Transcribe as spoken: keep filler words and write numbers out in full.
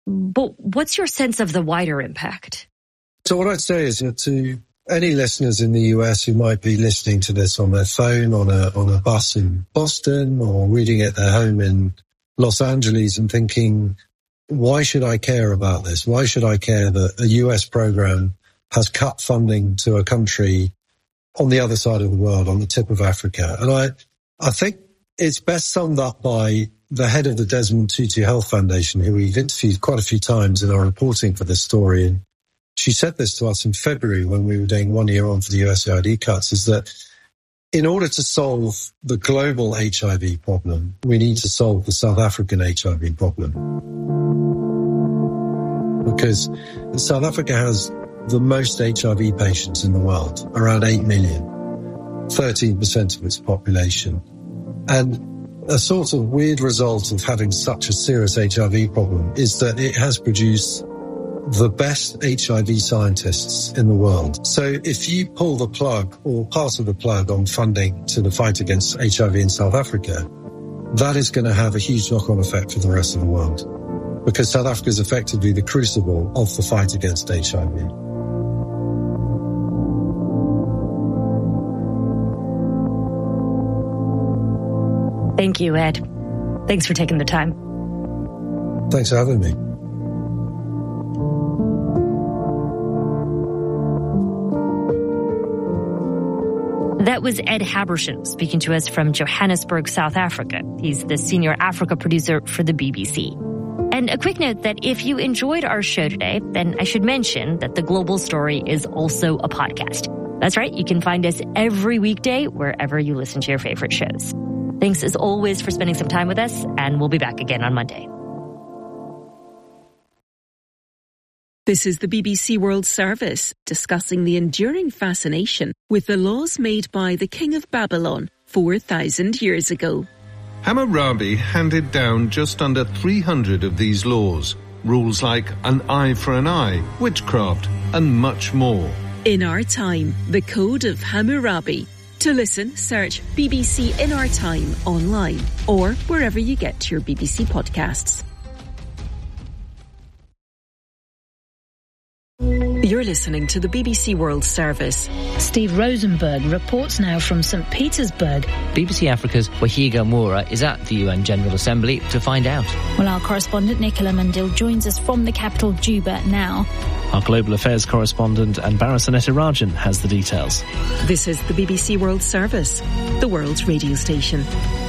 But what's your sense of the wider impact? So what I'd say is, you know, to any listeners in the U S who might be listening to this on their phone, on a on a bus in Boston, or reading at their home in Los Angeles and thinking, why should I care about this? Why should I care that a U S program has cut funding to a country on the other side of the world, on the tip of Africa? And I, I think it's best summed up by the head of the Desmond Tutu Health Foundation, who we've interviewed quite a few times in our reporting for this story. And she said this to us in February when we were doing one year on for the U S A I D cuts, is that in order to solve the global H I V problem, we need to solve the South African H I V problem. Because South Africa has the most H I V patients in the world, around eight million, thirteen percent of its population. And a sort of weird result of having such a serious H I V problem is that it has produced the best H I V scientists in the world. So if you pull the plug or part of the plug on funding to the fight against H I V in South Africa, that is going to have a huge knock-on effect for the rest of the world, because South Africa is effectively the crucible of the fight against H I V. Thank you, Ed. Thanks for taking the time. Thanks for having me. That was Ed Habersham speaking to us from Johannesburg, South Africa. He's the senior Africa producer for the B B C. And a quick note that if you enjoyed our show today, then I should mention that The Global Story is also a podcast. That's right, you can find us every weekday wherever you listen to your favorite shows. Thanks as always for spending some time with us, and we'll be back again on Monday. This is the B B C World Service, discussing the enduring fascination with the laws made by the King of Babylon four thousand years ago. Hammurabi handed down just under three hundred of these laws, rules like an eye for an eye, witchcraft, and much more. In Our Time, the Code of Hammurabi. To listen, search B B C In Our Time online or wherever you get your B B C podcasts. You're listening to the B B C World Service. Steve Rosenberg reports now from Saint Petersburg. B B C Africa's Wahiga Moura is at the U N General Assembly to find out. Well, our correspondent Nicola Mandil joins us from the capital Juba now. Our global affairs correspondent Anbara Sanetarajan has the details. This is the B B C World Service, the world's radio station.